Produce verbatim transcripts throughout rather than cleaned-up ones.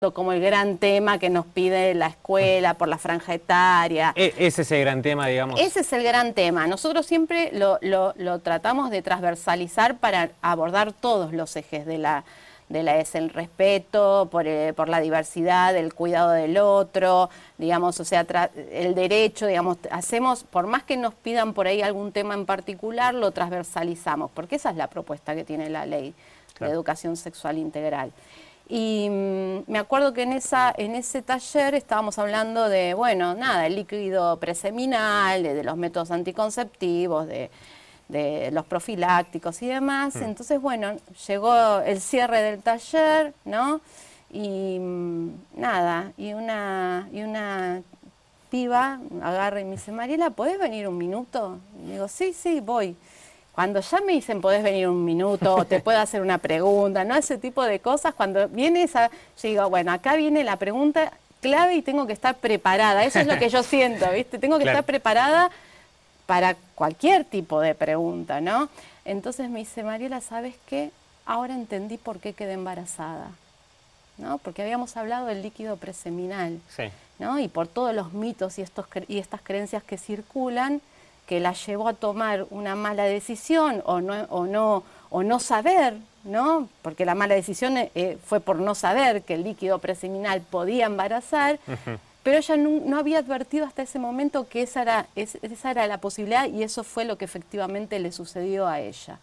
como el gran tema que nos pide la escuela por la franja etaria. E ese es el gran tema, digamos. Ese es el gran tema. Nosotros siempre lo, lo, lo tratamos de transversalizar para abordar todos los ejes de la, de la E S I, el respeto por, eh, por la diversidad, el cuidado del otro, digamos, o sea, el derecho, digamos, hacemos, por más que nos pidan por ahí algún tema en particular, lo transversalizamos, porque esa es la propuesta que tiene la ley claro. de educación sexual integral. Y mmm, me acuerdo que en, esa, en ese taller estábamos hablando de, bueno, nada, el líquido preseminal, de, de los métodos anticonceptivos, de, de los profilácticos y demás. Mm. Entonces, bueno, llegó el cierre del taller, ¿no? Y mmm, nada, y una, y una piba agarra y me dice, Mariela, ¿podés venir un minuto? Y digo, sí, sí, voy. Cuando ya me dicen, podés venir un minuto, o te puedo hacer una pregunta, ¿no? Ese tipo de cosas, cuando viene esa, yo digo, bueno, acá viene la pregunta clave y tengo que estar preparada. Eso es lo que yo siento, ¿viste? Tengo que claro. estar preparada para cualquier tipo de pregunta, ¿no? Entonces me dice, Mariela, ¿sabes qué? Ahora entendí por qué quedé embarazada, ¿no? Porque habíamos hablado del líquido preseminal, sí. ¿no? Y por todos los mitos y, estos, y estas creencias que circulan, que la llevó a tomar una mala decisión o no, o no, o no saber, ¿no? Porque la mala decisión eh, fue por no saber que el líquido preseminal podía embarazar, uh-huh. pero ella no, no había advertido hasta ese momento que esa era, es, esa era la posibilidad y eso fue lo que efectivamente le sucedió a ella.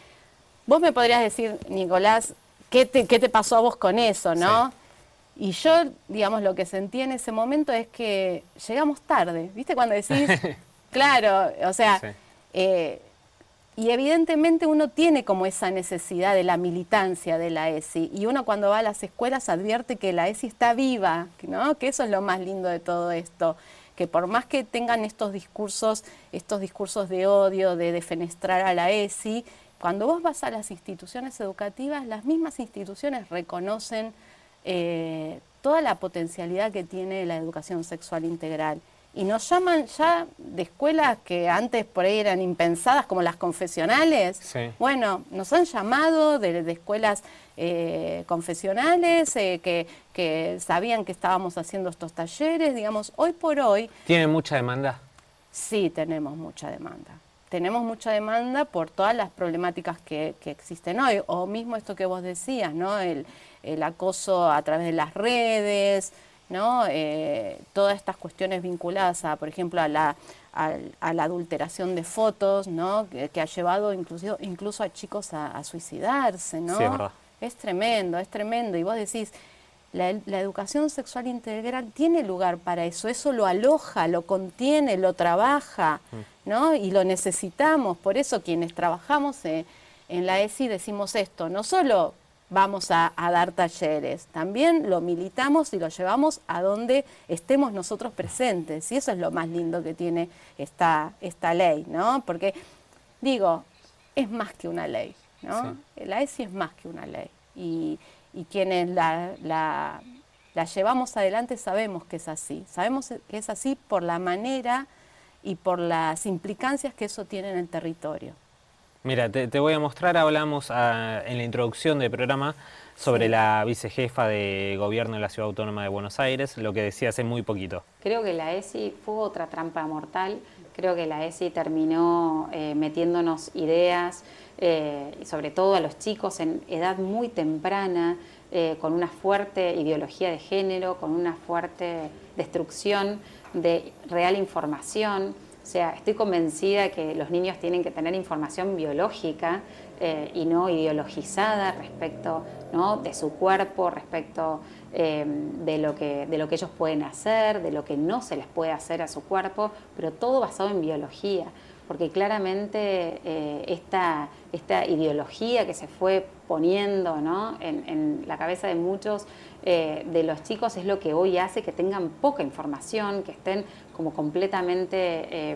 Vos me podrías decir, Nicolás, ¿qué te, qué te pasó a vos con eso, no? Sí. Y yo, digamos, lo que sentí en ese momento es que llegamos tarde, ¿viste? Cuando decís... Claro, o sea, sí. eh, y evidentemente uno tiene como esa necesidad de la militancia de la E S I, y uno cuando va a las escuelas advierte que la E S I está viva, ¿no? Que eso es lo más lindo de todo esto, que por más que tengan estos discursos, estos discursos de odio, de defenestrar a la E S I, cuando vos vas a las instituciones educativas, las mismas instituciones reconocen eh, toda la potencialidad que tiene la educación sexual integral. Y nos llaman ya de escuelas que antes por ahí eran impensadas, como las confesionales. Sí. Bueno, nos han llamado de, de escuelas eh, confesionales eh, que, que sabían que estábamos haciendo estos talleres, digamos, hoy por hoy... ¿Tienen mucha demanda? Sí, tenemos mucha demanda. Tenemos mucha demanda por todas las problemáticas que, que existen hoy, o mismo esto que vos decías, ¿no? El, el acoso a través de las redes... ¿no? Eh, todas estas cuestiones vinculadas a, por ejemplo, a la, a, a la adulteración de fotos, ¿no? que, que ha llevado incluso, incluso a chicos a, a suicidarse, ¿no? Sí, es verdad. Es tremendo, es tremendo. Y vos decís, la, la educación sexual integral tiene lugar para eso, eso lo aloja, lo contiene, lo trabaja, ¿no? Y lo necesitamos. Por eso quienes trabajamos en, en la E S I decimos esto, no solo... vamos a, a dar talleres, también lo militamos y lo llevamos a donde estemos nosotros presentes, y eso es lo más lindo que tiene esta, esta ley, ¿no? Porque, digo, es más que una ley, ¿no? Sí. La E S I es más que una ley, y, y quienes la, la, la llevamos adelante sabemos que es así, sabemos que es así por la manera y por las implicancias que eso tiene en el territorio. Mira, te, te voy a mostrar, hablamos a, en la introducción del programa sobre sí. la vicejefa de gobierno de la Ciudad Autónoma de Buenos Aires, lo que decía hace muy poquito. Creo que la E S I fue otra trampa mortal, creo que la E S I terminó eh, metiéndonos ideas, eh, sobre todo a los chicos en edad muy temprana, eh, con una fuerte ideología de género, con una fuerte destrucción de real información. O sea, estoy convencida que los niños tienen que tener información biológica eh, y no ideologizada respecto, ¿no? de su cuerpo, respecto eh, de, lo que, de lo que ellos pueden hacer, de lo que no se les puede hacer a su cuerpo, pero todo basado en biología, porque claramente eh, esta, esta ideología que se fue poniendo, ¿no? en, en la cabeza de muchos eh, de los chicos es lo que hoy hace que tengan poca información, que estén como completamente, eh,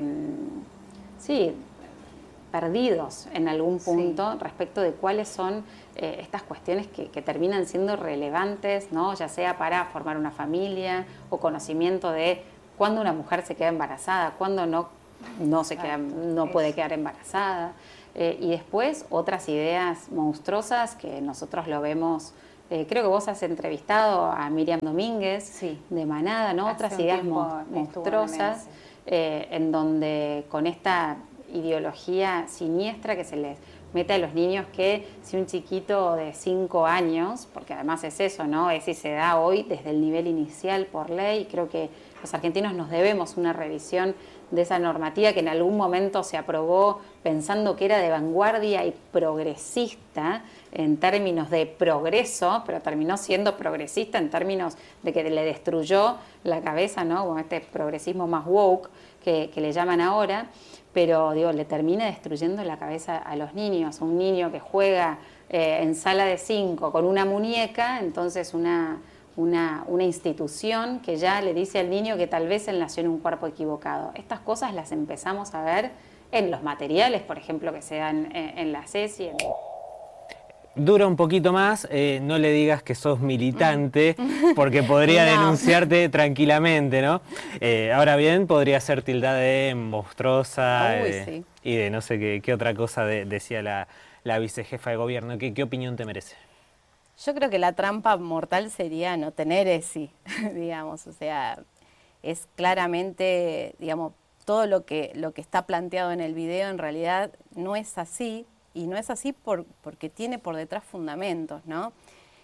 sí, perdidos en algún punto sí. respecto de cuáles son eh, estas cuestiones que, que terminan siendo relevantes, ¿no? ya sea para formar una familia o conocimiento de cuándo una mujer se queda embarazada, cuándo no, no, se queda, no puede quedar embarazada. Eh, y después otras ideas monstruosas que nosotros lo vemos Eh, creo que vos has entrevistado a Miriam Domínguez, sí, de Manada, ¿no? Otras ideas monstruosas, eh, en donde con esta ideología siniestra que se les mete a los niños, que si un chiquito de cinco años, porque además es eso, ¿no? Es si se da hoy desde el nivel inicial por ley, creo que los argentinos nos debemos una revisión de esa normativa que en algún momento se aprobó pensando que era de vanguardia y progresista en términos de progreso, pero terminó siendo progresista en términos de que le destruyó la cabeza, ¿no? Con este progresismo más woke que, que le llaman ahora, pero digo, le termina destruyendo la cabeza a los niños. Un niño que juega eh, en sala de cinco con una muñeca, entonces una... Una, una institución que ya le dice al niño que tal vez él nació en un cuerpo equivocado. Estas cosas las empezamos a ver en los materiales, por ejemplo, que se dan en, en la CESI. En... Dura un poquito más, eh, no le digas que sos militante, porque podría no. denunciarte tranquilamente, ¿no? Eh, ahora bien, podría ser tildada de monstruosa Uy, eh, sí. y de no sé qué, qué otra cosa de, decía la, la vicejefa de gobierno. ¿Qué, qué opinión te merece? Yo creo que la trampa mortal sería no tener ESI, digamos, o sea, es claramente, digamos, todo lo que, lo que está planteado en el video en realidad no es así, y no es así por, porque tiene por detrás fundamentos, ¿no?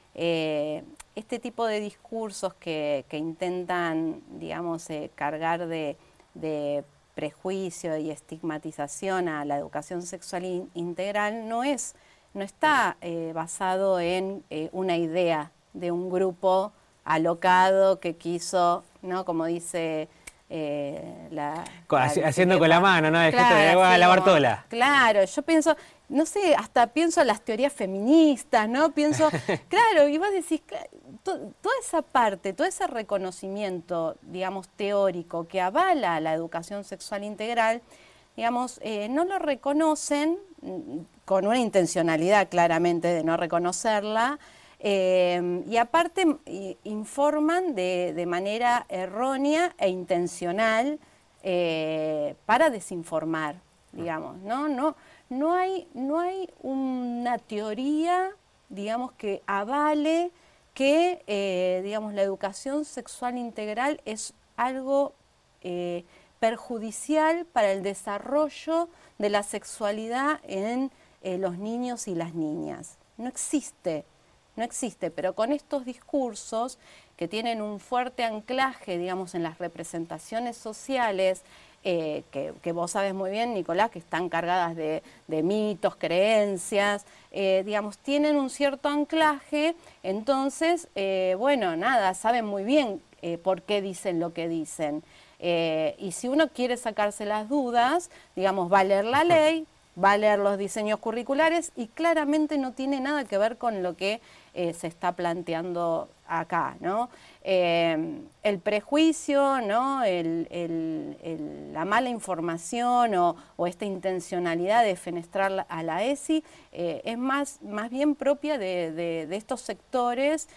Eh, este tipo de discursos que, que intentan, digamos, eh, cargar de, de prejuicio y estigmatización a la educación sexual in, integral no es... no está eh, basado en eh, una idea de un grupo alocado que quiso, ¿no? Como dice eh, la, Haci la... Haciendo con la mano, ¿no? El claro, gesto de la Bartola. Claro, yo pienso, no sé, hasta pienso en las teorías feministas, ¿no? Pienso, claro, y vos decís, to, toda esa parte, todo ese reconocimiento, digamos, teórico que avala la educación sexual integral, digamos, eh, no lo reconocen con una intencionalidad claramente de no reconocerla, eh, y aparte eh, informan de, de manera errónea e intencional eh, para desinformar, digamos, ¿no? No, no hay, no hay una teoría, digamos, que avale que, eh, digamos, la educación sexual integral es algo eh, perjudicial para el desarrollo de la sexualidad en eh, los niños y las niñas. No existe, no existe, pero con estos discursos que tienen un fuerte anclaje, digamos, en las representaciones sociales, eh, que, que vos sabes muy bien, Nicolás, que están cargadas de, de mitos, creencias, eh, digamos, tienen un cierto anclaje, entonces, eh, bueno, nada, saben muy bien eh, por qué dicen lo que dicen. Eh, y si uno quiere sacarse las dudas, digamos, va a leer la ley, va a leer los diseños curriculares y claramente no tiene nada que ver con lo que eh, se está planteando acá, ¿no? Eh, el prejuicio, ¿no? El, el, el, la mala información o, o esta intencionalidad de fenestrar a la ESI eh, es más, más bien propia de, de, de estos sectores.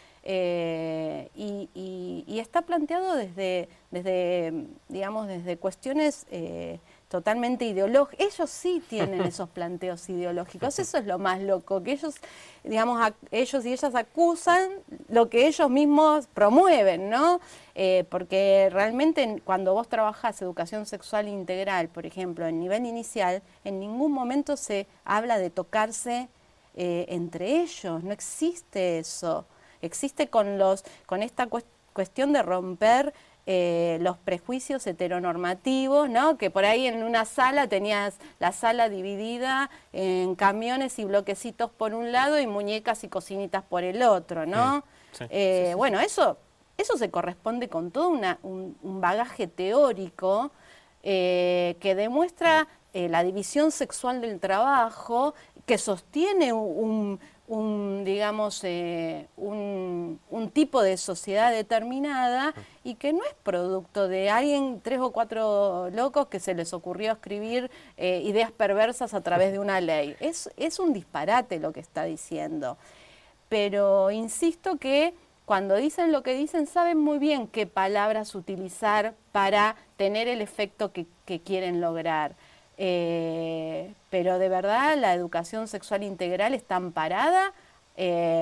Eh, y, y, y está planteado desde, desde, digamos, desde cuestiones eh, totalmente ideológicas. Ellos sí tienen esos planteos ideológicos, eso es lo más loco, que ellos, digamos, a, ellos y ellas acusan lo que ellos mismos promueven, ¿no? Eh, porque realmente cuando vos trabajás educación sexual integral, por ejemplo, en nivel inicial, en ningún momento se habla de tocarse eh, entre ellos, no existe eso. Existe con, los, con esta cuestión de romper eh, los prejuicios heteronormativos, ¿no? Que por ahí en una sala tenías la sala dividida en camiones y bloquecitos por un lado y muñecas y cocinitas por el otro, ¿no? Sí, sí, eh, sí, sí. Bueno, eso, eso se corresponde con todo una, un, un bagaje teórico eh, que demuestra eh, la división sexual del trabajo, que sostiene un... un, digamos, eh, un, un tipo de sociedad determinada y que no es producto de alguien, tres o cuatro locos que se les ocurrió escribir eh, ideas perversas a través de una ley. Es, es un disparate lo que está diciendo. Pero insisto que cuando dicen lo que dicen, saben muy bien qué palabras utilizar para tener el efecto que, que quieren lograr. Eh, pero de verdad la educación sexual integral está amparada eh,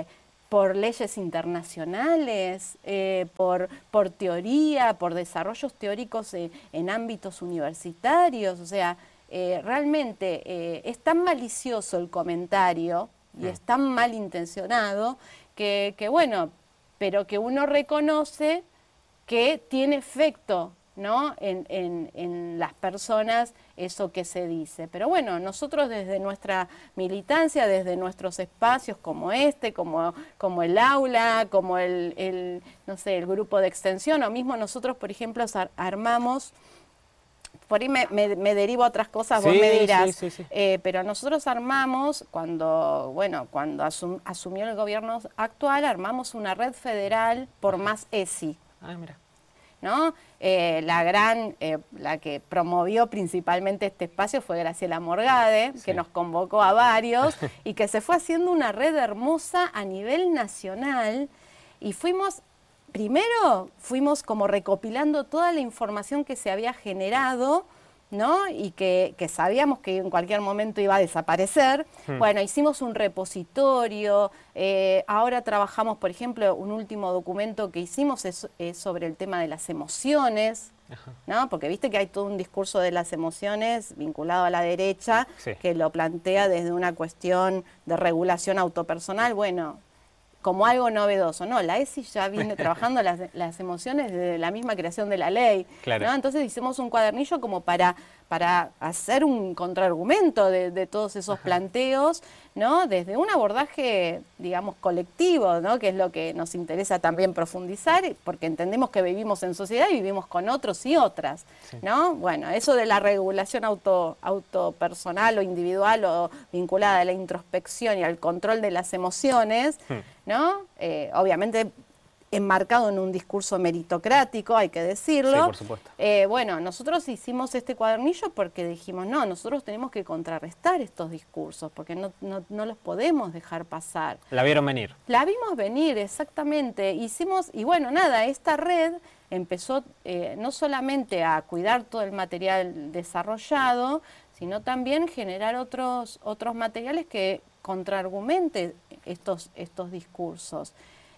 por leyes internacionales, eh, por, por teoría, por desarrollos teóricos en, en ámbitos universitarios. O sea, eh, realmente eh, es tan malicioso el comentario y es tan malintencionado que, que, bueno, pero que uno reconoce que tiene efecto, ¿no? En, en, en las personas eso que se dice. Pero bueno, nosotros desde nuestra militancia, desde nuestros espacios como este, como, como el aula, como el, el, no sé, el grupo de extensión, o mismo nosotros, por ejemplo, armamos, por ahí me, me, me derivo a otras cosas, sí, vos me dirás, sí, sí, sí. Eh, pero nosotros armamos, cuando, bueno, cuando asum, asumió el gobierno actual, armamos una red federal por más E S I. Ah, mira. ¿No? Eh, la gran, eh, la que promovió principalmente este espacio fue Graciela Morgade, sí. que nos convocó a varios y que se fue haciendo una red hermosa a nivel nacional y fuimos, primero fuimos como recopilando toda la información que se había generado, ¿no? Y que, que sabíamos que en cualquier momento iba a desaparecer. Hmm. Bueno, hicimos un repositorio, eh, ahora trabajamos, por ejemplo, un último documento que hicimos es, es sobre el tema de las emociones, Ajá. ¿no? Porque viste que hay todo un discurso de las emociones vinculado a la derecha, sí. que lo plantea desde una cuestión de regulación autopersonal. Bueno, como algo novedoso, no, la E S I ya viene trabajando las, las emociones desde la misma creación de la ley, claro. ¿no? Entonces hicimos un cuadernillo como para, para hacer un contraargumento de, de todos esos Ajá. planteos, ¿no? Desde un abordaje, digamos, colectivo, ¿no? Que es lo que nos interesa también profundizar, porque entendemos que vivimos en sociedad y vivimos con otros y otras, sí. ¿no? Bueno, eso de la regulación auto, autopersonal o individual o vinculada a la introspección y al control de las emociones, hmm. ¿no? Eh, obviamente enmarcado en un discurso meritocrático, hay que decirlo. Sí, por supuesto. Eh, bueno, nosotros hicimos este cuadernillo porque dijimos, no, nosotros tenemos que contrarrestar estos discursos, porque no, no, no los podemos dejar pasar. ¿La vieron venir? La vimos venir, exactamente. Hicimos, y bueno, nada, esta red empezó eh, no solamente a cuidar todo el material desarrollado, sino también generar otros, otros materiales que contraargumenten estos, estos discursos.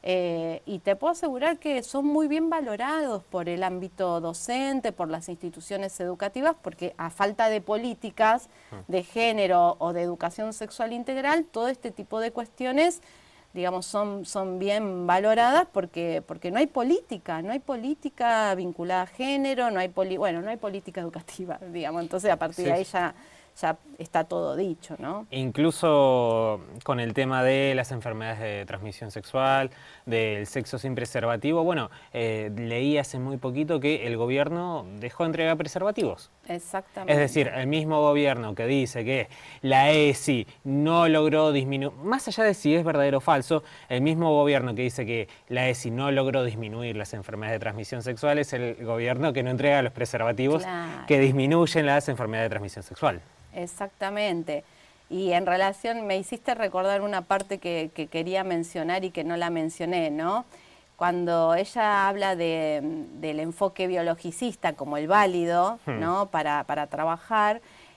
Eh, y te puedo asegurar que son muy bien valorados por el ámbito docente, por las instituciones educativas, porque a falta de políticas de género o de educación sexual integral, todo este tipo de cuestiones, digamos, son, son bien valoradas porque, porque no hay política, no hay política vinculada a género, no hay poli, bueno, no hay política educativa, digamos, entonces a partir sí. de ahí ya... ya está todo dicho, ¿no? Incluso con el tema de las enfermedades de transmisión sexual, del sexo sin preservativo, bueno, eh, leí hace muy poquito que el gobierno dejó de entregar preservativos. Exactamente. Es decir, el mismo gobierno que dice que la E S I no logró disminuir, más allá de si es verdadero o falso, el mismo gobierno que dice que la E S I no logró disminuir las enfermedades de transmisión sexual es el gobierno que no entrega los preservativos claro. que disminuyen las enfermedades de transmisión sexual. Exactamente. Y en relación, me hiciste recordar una parte que, que quería mencionar y que no la mencioné, ¿no? Cuando ella habla de, del enfoque biologicista como el válido, hmm. ¿no? Para, para trabajar,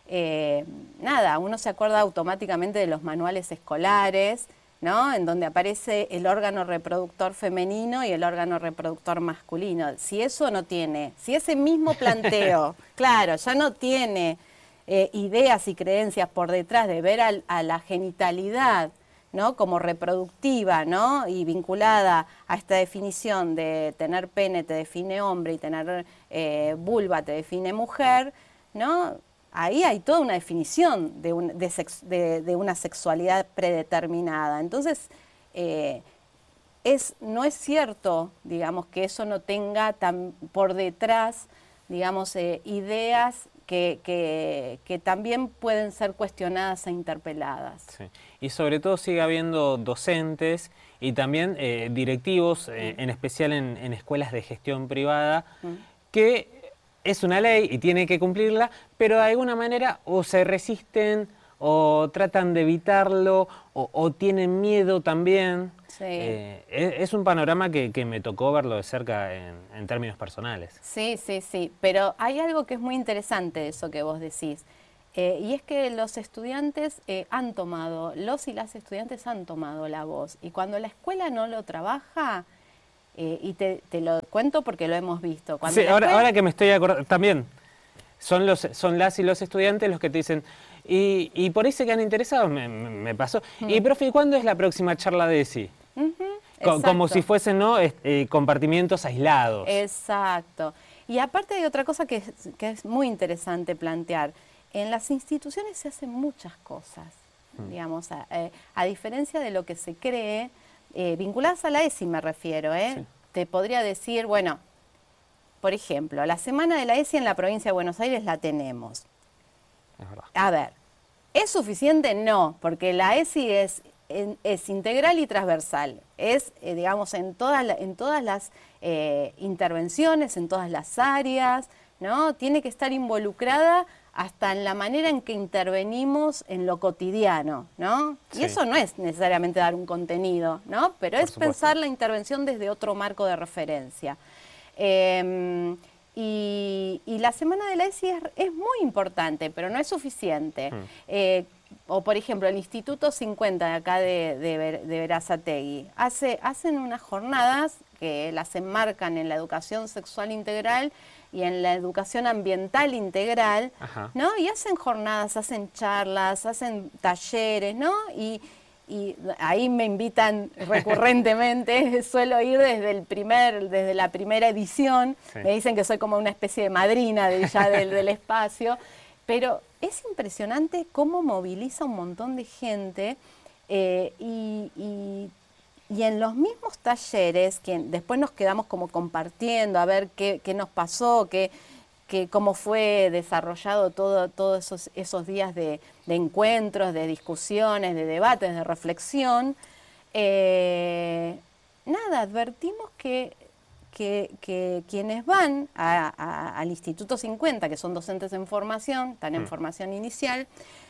eh, nada, uno se acuerda automáticamente de los manuales escolares, ¿no? En donde aparece el órgano reproductor femenino y el órgano reproductor masculino. Si eso no tiene, si ese mismo planteo, claro, ya no tiene... Eh, ideas y creencias por detrás de ver al, a la genitalidad, ¿no? Como reproductiva, ¿no? Y vinculada a esta definición de tener pene te define hombre y tener eh, vulva te define mujer, ¿no? Ahí hay toda una definición de, un, de, sex, de, de una sexualidad predeterminada. Entonces, eh, es, no es cierto, digamos, que eso no tenga tan por detrás, digamos, eh, ideas Que, que, que también pueden ser cuestionadas e interpeladas. Sí. Y sobre todo sigue habiendo docentes y también eh, directivos, eh, mm. en especial en, en escuelas de gestión privada, mm. que es una ley y tiene que cumplirla, pero de alguna manera o se resisten o tratan de evitarlo o, o tienen miedo también. Sí. Eh, es, es un panorama que, que me tocó verlo de cerca en, en términos personales. Sí, sí, sí, pero hay algo que es muy interesante de eso que vos decís. Eh, y es que los estudiantes eh, han tomado, los y las estudiantes han tomado la voz. Y cuando la escuela no lo trabaja, eh, y te, te lo cuento porque lo hemos visto. Cuando sí, ahora, escuela... ahora que me estoy acordando, también son, los, son las y los estudiantes los que te dicen, y, y por ahí se quedan interesados, me, me, me pasó. Mm. Y profe, ¿y cuándo es la próxima charla de ESI? Uh-huh, Co como si fuesen, ¿no?, eh, compartimientos aislados. Exacto. Y aparte hay otra cosa que es, que es muy interesante plantear. En las instituciones se hacen muchas cosas, mm. digamos, a, eh, a diferencia de lo que se cree, eh, vinculadas a la ESI me refiero, ¿eh? Sí. Te podría decir, bueno, por ejemplo, la semana de la ESI en la provincia de Buenos Aires la tenemos. Es verdad. A ver, ¿es suficiente? No, porque la ESI es, en, es integral y transversal, es, eh, digamos, en todas, la, en todas las eh, intervenciones, en todas las áreas, ¿no? Tiene que estar involucrada hasta en la manera en que intervenimos en lo cotidiano, ¿no? Sí. Y eso no es necesariamente dar un contenido, ¿no? Pero Por es supuesto. pensar la intervención desde otro marco de referencia. Eh, y, y la semana de la ESI es, es muy importante, pero no es suficiente. Mm. Eh, o por ejemplo, el Instituto cincuenta de acá de, de, de Berazategui, hace, hacen unas jornadas que las enmarcan en la educación sexual integral y en la educación ambiental integral, Ajá. ¿no? Y hacen jornadas, hacen charlas, hacen talleres, ¿no? Y, y ahí me invitan recurrentemente, suelo ir desde el primer, desde la primera edición, sí. Me dicen que soy como una especie de madrina de, ya del, del espacio, pero es impresionante cómo moviliza un montón de gente eh, y, y Y en los mismos talleres, que después nos quedamos como compartiendo, a ver qué, qué nos pasó, qué, qué, cómo fue desarrollado todo, todos esos, esos días de, de encuentros, de discusiones, de debates, de reflexión, eh, nada, advertimos que, que, que quienes van a, a, al Instituto cincuenta, que son docentes en formación, están en mm. formación inicial,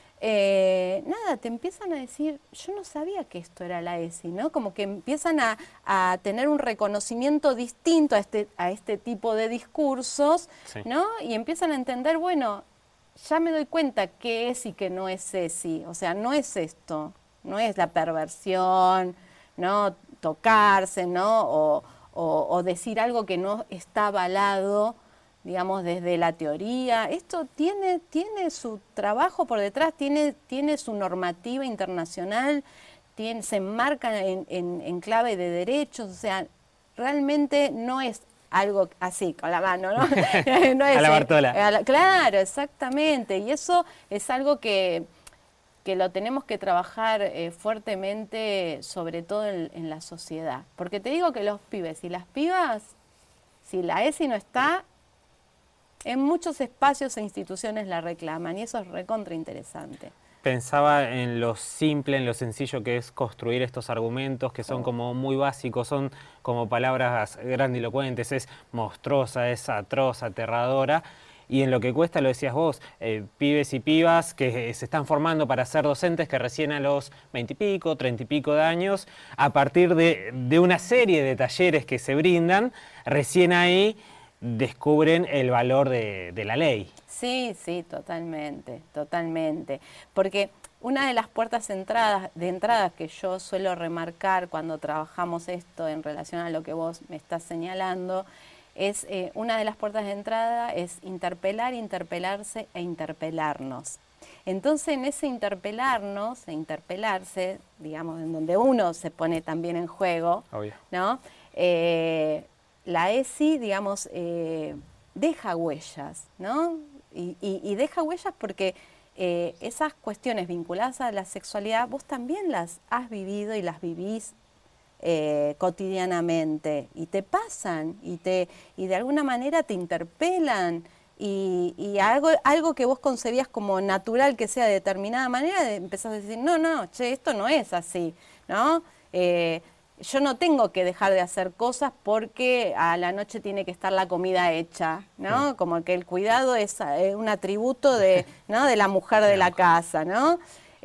Eh, nada, te empiezan a decir, yo no sabía que esto era la ESI, ¿no? Como que empiezan a, a tener un reconocimiento distinto a este, a este tipo de discursos, sí. ¿no? Y empiezan a entender, bueno, ya me doy cuenta qué es y qué no es ESI. O sea, no es esto, no es la perversión, ¿no? Tocarse, ¿no? O, o, o decir algo que no está avalado, digamos, desde la teoría. Esto tiene, tiene su trabajo por detrás, tiene, tiene su normativa internacional, tiene, se enmarca en, en, en clave de derechos, o sea, realmente no es algo así, con la mano, ¿no? no es, a la Bartola. Eh, a la, claro, exactamente, y eso es algo que, que lo tenemos que trabajar eh, fuertemente, sobre todo en, en la sociedad. Porque te digo que los pibes y las pibas, si la ESI no está, en muchos espacios e instituciones la reclaman y eso es recontra interesante. Pensaba en lo simple, en lo sencillo que es construir estos argumentos que son oh. como muy básicos, son como palabras grandilocuentes, es monstruosa, es atroz, aterradora. Y en lo que cuesta, lo decías vos, eh, pibes y pibas que se están formando para ser docentes que recién a los veintipico, treinta y pico de años, a partir de, de una serie de talleres que se brindan, recién ahí descubren el valor de, de la ley. Sí, sí, totalmente, totalmente. Porque una de las puertas de entrada, de entrada que yo suelo remarcar cuando trabajamos esto en relación a lo que vos me estás señalando, es eh, una de las puertas de entrada es interpelar, interpelarse e interpelarnos. Entonces, en ese interpelarnos e interpelarse, digamos, en donde uno se pone también en juego, Obvio. ¿no? Eh, la ESI, digamos, eh, deja huellas, ¿no? Y, y, y deja huellas porque eh, esas cuestiones vinculadas a la sexualidad vos también las has vivido y las vivís eh, cotidianamente y te pasan y, te, y de alguna manera te interpelan y, y algo, algo que vos concebías como natural que sea de determinada manera, empezás a decir, no, no, che, esto no es así, ¿no? Eh, Yo no tengo que dejar de hacer cosas porque a la noche tiene que estar la comida hecha, ¿no? Sí. Como que el cuidado es un atributo de, ¿no? de la mujer de la casa, ¿no?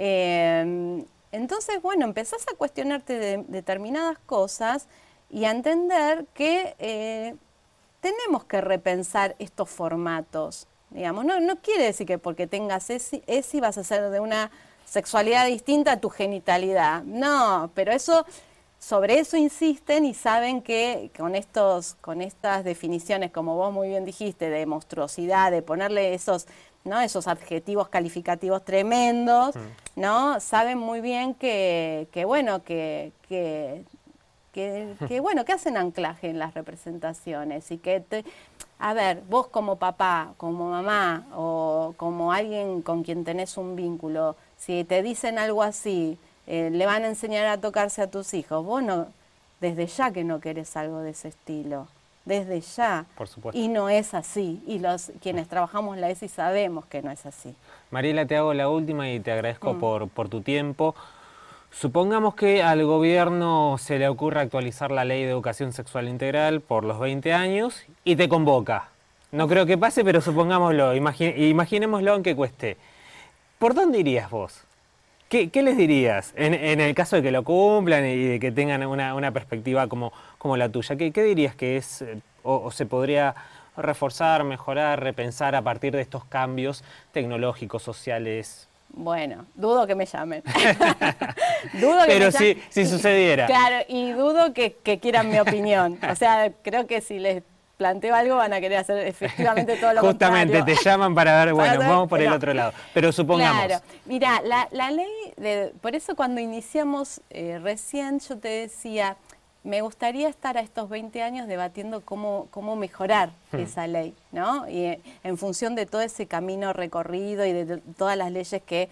Eh, entonces, bueno, empezás a cuestionarte de determinadas cosas y a entender que eh, tenemos que repensar estos formatos, digamos. No, no quiere decir que porque tengas ESI, ESI vas a ser de una sexualidad distinta a tu genitalidad. No, pero eso, sobre eso insisten y saben que con, estos, con estas definiciones, como vos muy bien dijiste, de monstruosidad, de ponerle esos, ¿no? esos adjetivos calificativos tremendos, mm. ¿no? Saben muy bien que, que bueno, que... que Que, que bueno, que hacen anclaje en las representaciones y que, te, a ver, vos como papá, como mamá o como alguien con quien tenés un vínculo, si te dicen algo así, eh, le van a enseñar a tocarse a tus hijos, vos no, desde ya que no querés algo de ese estilo, desde ya. Por supuesto. Y no es así, y los quienes trabajamos la ESI sabemos que no es así. Mariela, te hago la última y te agradezco mm. por, por tu tiempo. Supongamos que al gobierno se le ocurre actualizar la ley de educación sexual integral por los veinte años y te convoca. No creo que pase, pero supongámoslo, imagi- imaginémoslo aunque cueste. ¿Por dónde irías vos? ¿Qué, qué les dirías en, en el caso de que lo cumplan y de que tengan una, una perspectiva como, como la tuya? ¿Qué, qué dirías que es o, o se podría reforzar, mejorar, repensar a partir de estos cambios tecnológicos, sociales? Bueno, dudo que me llamen. dudo que Pero me si, si sucediera. Claro, y dudo que, que quieran mi opinión. O sea, creo que si les planteo algo van a querer hacer efectivamente todo lo Justamente, contrario. te llaman para ver, bueno, Para vamos por pero, el otro lado. Pero supongamos. Claro, mira, la, la ley, de, por eso cuando iniciamos eh, recién yo te decía, me gustaría estar a estos veinte años debatiendo cómo, cómo mejorar hmm. esa ley, ¿no? Y eh, en función de todo ese camino recorrido y de, de todas las leyes que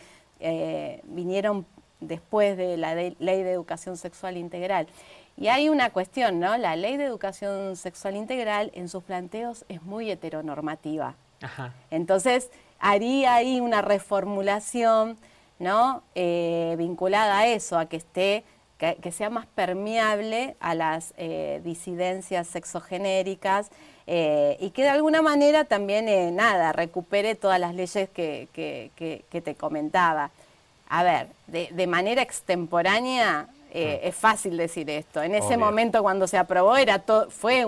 eh, vinieron después de la de, Ley de Educación Sexual Integral. Y hay una cuestión, ¿no? La Ley de Educación Sexual Integral en sus planteos es muy heteronormativa. Ajá. Entonces, haría ahí una reformulación, ¿no? Eh, vinculada a eso, a que esté... Que, que sea más permeable a las eh, disidencias sexogenéricas eh, y que de alguna manera también, eh, nada, recupere todas las leyes que, que, que, que te comentaba. A ver, de, de manera extemporánea eh, mm. es fácil decir esto. En ese Obvio. momento cuando se aprobó era to, fue,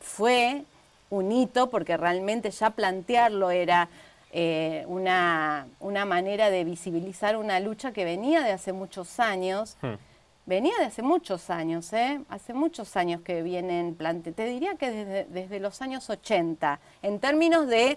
fue un hito porque realmente ya plantearlo era eh, una, una manera de visibilizar una lucha que venía de hace muchos años. Mm. Venía de hace muchos años, ¿eh? Hace muchos años que vienen planteando, te diría que desde, desde los años ochenta, en términos de,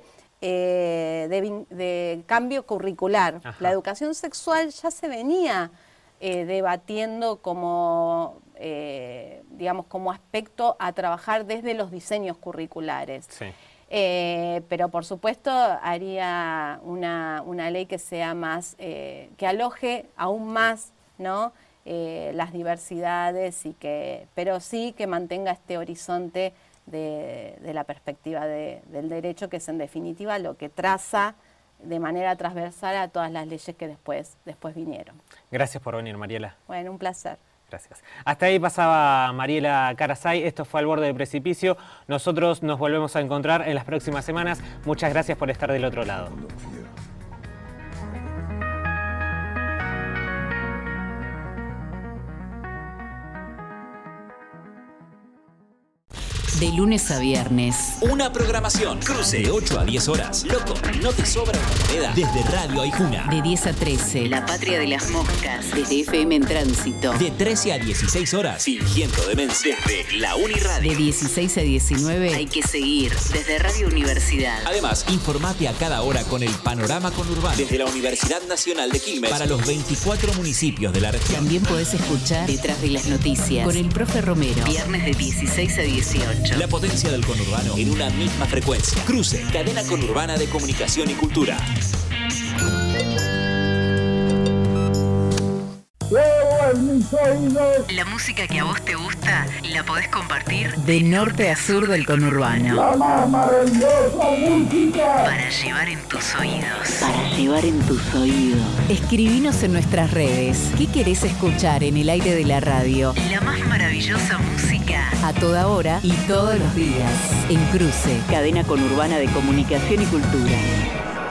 eh, de, de cambio curricular. Ajá. La educación sexual ya se venía eh, debatiendo como, eh, digamos, como aspecto a trabajar desde los diseños curriculares. Sí. Eh, pero por supuesto haría una, una ley que sea más, eh, que aloje aún más, ¿no? Eh, las diversidades, y que, pero sí que mantenga este horizonte de, de la perspectiva de, del derecho, que es en definitiva lo que traza de manera transversal a todas las leyes que después, después vinieron. Gracias por venir, Mariela. Bueno, un placer. Gracias. Hasta ahí pasaba Mariela Carasay. Esto fue Al Borde del Precipicio. Nosotros nos volvemos a encontrar en las próximas semanas. Muchas gracias por estar del otro lado. De lunes a viernes. Una programación. Cruce de ocho a diez horas. Loco, no te sobra una moneda. Desde Radio Aijuna. De diez a trece. La Patria de las Moscas. Desde F M en Tránsito. De trece a dieciséis horas. Fingiendo demencia. Desde la Uniradio. De dieciséis a diecinueve. Hay que seguir. Desde Radio Universidad. Además, informate a cada hora con el panorama conurbano. Desde la Universidad Nacional de Quilmes. Para los veinticuatro municipios de la región. También podés escuchar Detrás de las Noticias. Con el profe Romero. Viernes de dieciséis a dieciocho. La potencia del conurbano en una misma frecuencia. Cruce, cadena conurbana de comunicación y cultura. La música que a vos te gusta la podés compartir de norte a sur del conurbano. La más maravillosa música para llevar en tus oídos. Para llevar en tus oídos. Escribinos en nuestras redes. ¿Qué querés escuchar en el aire de la radio? La más maravillosa música a toda hora y todos los días. En Cruce, cadena conurbana de comunicación y cultura.